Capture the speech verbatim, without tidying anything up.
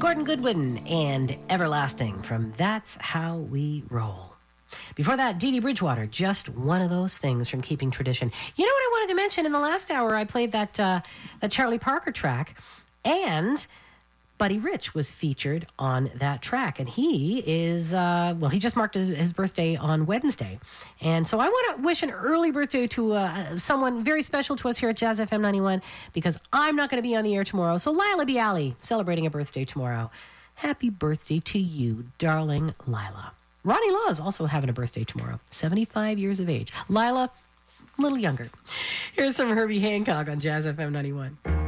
Gordon Goodwin and Everlasting from That's How We Roll. Before that, Dee Dee Bridgewater, Just One of Those Things from Keeping Tradition. You know what I wanted to mention? In the last hour, I played that, uh, that Charlie Parker track, and Buddy Rich was featured on that track. And he is, uh, well, he just marked his, his birthday on Wednesday. And so I want to wish an early birthday to uh, someone very special to us here at Jazz F M ninety-one, because I'm not going to be on the air tomorrow. So Lila Bialy, celebrating a birthday tomorrow. Happy birthday to you, darling Lila. Ronnie Law is also having a birthday tomorrow, seventy-five years of age. Lila, a little younger. Here's some Herbie Hancock on Jazz F M ninety-one.